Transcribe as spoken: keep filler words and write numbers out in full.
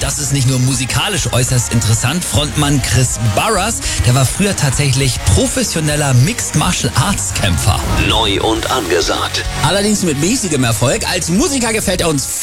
das ist nicht nur musikalisch äußerst interessant. Frontmann Chris Barras, der war früher tatsächlich professioneller Mixed Martial Arts Kämpfer. Neu und angesagt. Allerdings mit mäßigem Erfolg. Als Musiker gefällt er uns